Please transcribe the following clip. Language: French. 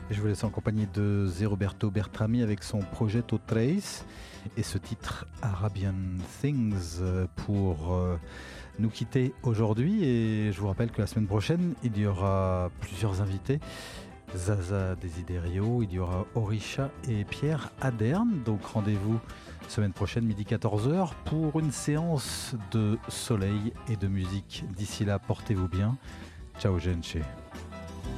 Et je vous laisse en compagnie de Zé Roberto Bertrami avec son Progetto Trace et ce titre Arabian Things pour nous quitter aujourd'hui. Et je vous rappelle que la semaine prochaine, il y aura plusieurs invités. Zaza Desiderio, il y aura Orisha et Pierre Aderne. Donc rendez-vous semaine prochaine, midi 14h, pour une séance de soleil et de musique. D'ici là, portez-vous bien. Ciao, Genche.